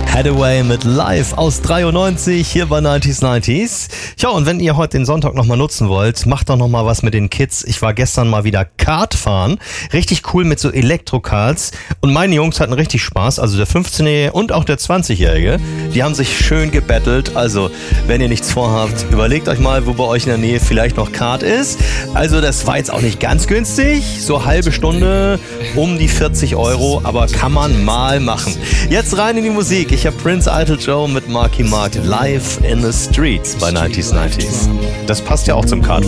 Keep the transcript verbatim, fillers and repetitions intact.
Hathaway mit Live aus dreiundneunzig hier bei neunzig neunzig. Ja, und wenn ihr heute den Sonntag nochmal nutzen wollt, macht doch nochmal was mit den Kids. Ich war gestern mal wieder Kart fahren. Richtig cool mit so Elektrokarts. Und meine Jungs hatten richtig Spaß. Also der fünfzehnjährige und auch der zwanzigjährige. Die haben sich schön gebettelt. Also, wenn ihr nichts vorhabt, überlegt euch mal, wo bei euch in der Nähe vielleicht noch Kart ist. Also, das war jetzt auch nicht ganz günstig. So halbe Stunde um die vierzig Euro. Aber kann man mal machen. Jetzt rein in die Musik. Ich habe Prince Idol Joe mit Marky Mark live in the streets bei neunzig neunzig. Das passt ja auch zum Kart.